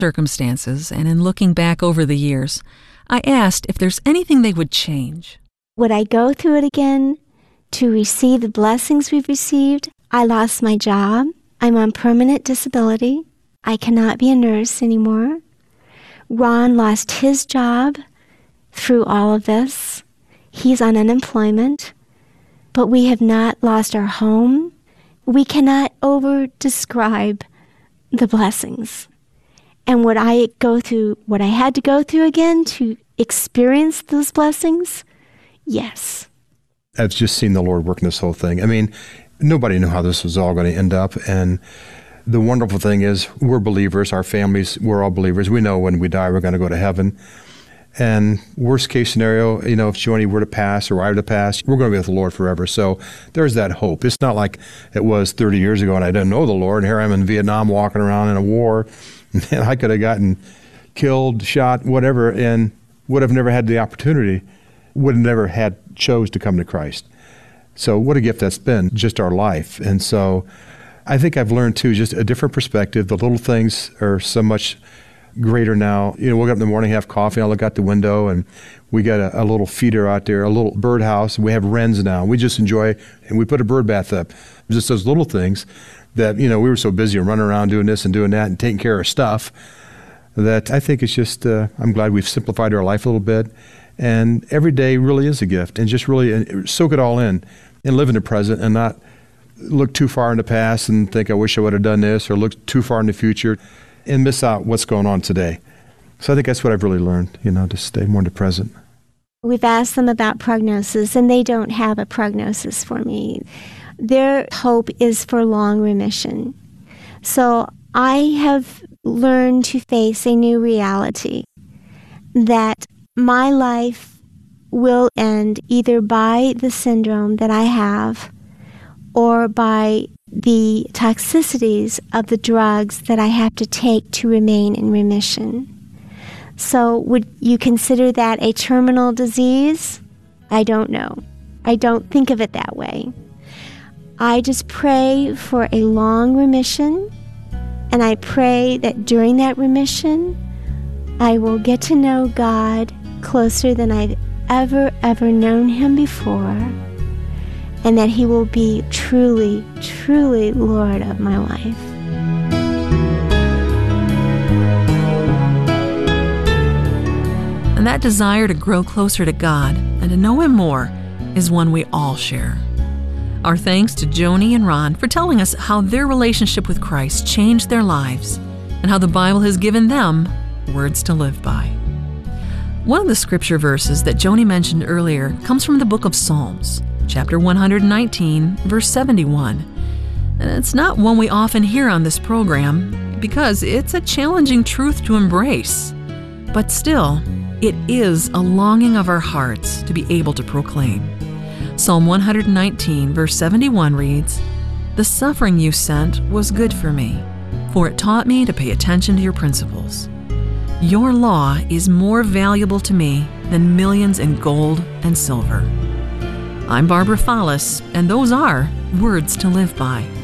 circumstances and in looking back over the years, I asked if there's anything they would change. Would I go through it again to receive the blessings we've received? I lost my job. I'm on permanent disability. I cannot be a nurse anymore. Ron lost his job through all of this. He's on unemployment. But we have not lost our home. We cannot over-describe the blessings. And would I go through what I had to go through again to experience those blessings? Yes. I've just seen the Lord work in this whole thing. I mean, nobody knew how this was all going to end up. And the wonderful thing is we're believers. Our families, we're all believers. We know when we die, we're going to go to heaven. And worst case scenario, if Joni were to pass or I were to pass, we're going to be with the Lord forever. So there's that hope. It's not like it was 30 years ago and I didn't know the Lord. And here I am in Vietnam walking around in a war. And I could have gotten killed, shot, whatever, and would have never had the opportunity, would have never had chose to come to Christ. So what a gift that's been, just our life. And so I think I've learned, too, just a different perspective. The little things are so much greater now. Wake up in the morning, have coffee, I look out the window, and we got a little feeder out there, a little birdhouse, and we have wrens now. We just enjoy, and we put a bird bath up. Just those little things that, we were so busy running around doing this and doing that and taking care of stuff that I think it's just, I'm glad we've simplified our life a little bit. And every day really is a gift, and just really soak it all in and live in the present and not look too far in the past and think, I wish I would have done this, or look too far in the future and miss out what's going on today. So I think that's what I've really learned, to stay more in the present. We've asked them about prognosis, and they don't have a prognosis for me. Their hope is for long remission. So I have learned to face a new reality that my life will end either by the syndrome that I have or by the toxicities of the drugs that I have to take to remain in remission. So would you consider that a terminal disease? I don't know. I don't think of it that way. I just pray for a long remission, and I pray that during that remission, I will get to know God closer than I've ever known Him before, and that He will be truly, truly Lord of my life. And that desire to grow closer to God and to know Him more is one we all share. Our thanks to Joni and Ron for telling us how their relationship with Christ changed their lives and how the Bible has given them words to live by. One of the scripture verses that Joni mentioned earlier comes from the book of Psalms, chapter 119, verse 71. And it's not one we often hear on this program because it's a challenging truth to embrace. But still, it is a longing of our hearts to be able to proclaim. Psalm 119, verse 71 reads, "The suffering you sent was good for me, for it taught me to pay attention to your principles. Your law is more valuable to me than millions in gold and silver." I'm Barbara Fallis, and those are Words to Live By.